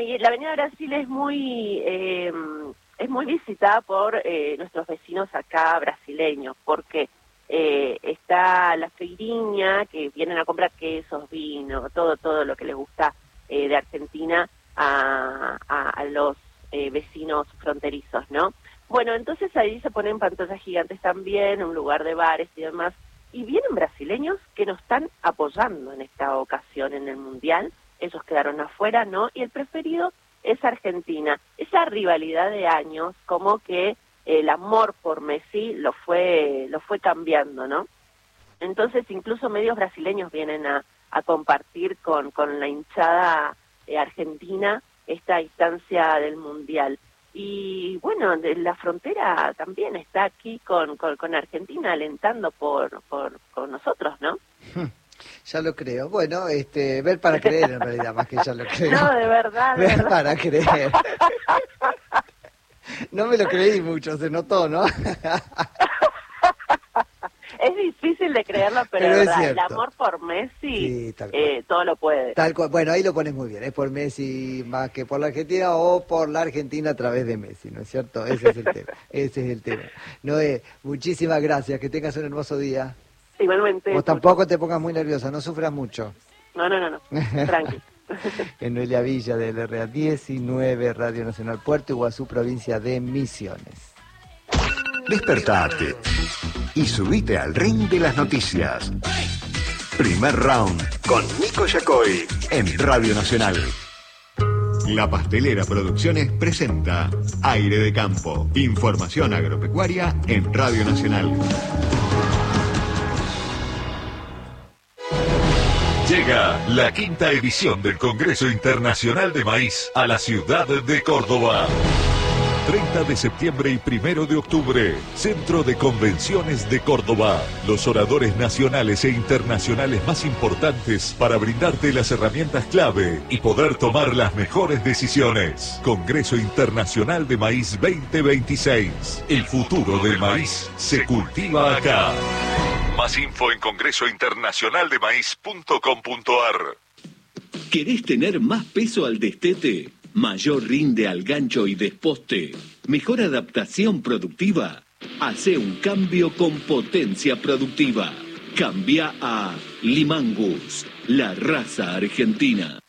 y la Avenida Brasil es muy visitada por nuestros vecinos acá brasileños, porque está la feirinha, que vienen a comprar quesos, vino, todo lo que les gusta de Argentina a los vecinos fronterizos, ¿no? Bueno, entonces ahí se ponen pantallas gigantes también, un lugar de bares y demás, y vienen brasileños que nos están apoyando en esta ocasión en el Mundial. Ellos quedaron afuera, ¿no? Y el preferido es Argentina. Esa rivalidad de años, como que el amor por Messi lo fue cambiando, ¿no? Entonces incluso medios brasileños vienen a compartir con la hinchada argentina esta instancia del Mundial. Y bueno, de la frontera también está aquí con Argentina alentando por nosotros, ¿no? Ya lo creo. Bueno, ver para creer en realidad, más que ya lo creo. No, de verdad. Ver para creer. No me lo creí mucho, se notó, ¿no? Es difícil de creerlo, pero es verdad, el amor por Messi, sí, todo lo puede. Tal cual. Bueno, ahí lo pones muy bien, es por Messi más que por la Argentina o por la Argentina a través de Messi, ¿no es cierto? Ese es el tema, ese es el tema. Noé, muchísimas gracias, que tengas un hermoso día. Igualmente. Vos tampoco te pongas muy nerviosa, no sufras mucho. No, tranqui. En Noelia Villa del RA19, Radio Nacional Puerto Iguazú, provincia de Misiones. Despertate y subite al ring de las noticias. Primer round con Nico Yacoy en Radio Nacional. La Pastelera Producciones presenta Aire de Campo. Información agropecuaria en Radio Nacional. Llega la quinta edición del Congreso Internacional de Maíz a la ciudad de Córdoba. 30 de septiembre y 1 de octubre, Centro de Convenciones de Córdoba. Los oradores nacionales e internacionales más importantes para brindarte las herramientas clave y poder tomar las mejores decisiones. Congreso Internacional de Maíz 2026. El futuro del maíz se cultiva acá. Más info en congresointernacionaldemaíz.com.ar. ¿Querés tener más peso al destete? ¿Mayor rinde al gancho y desposte? ¿Mejor adaptación productiva? Hacé un cambio con potencia productiva. Cambia a Limangus, la raza argentina.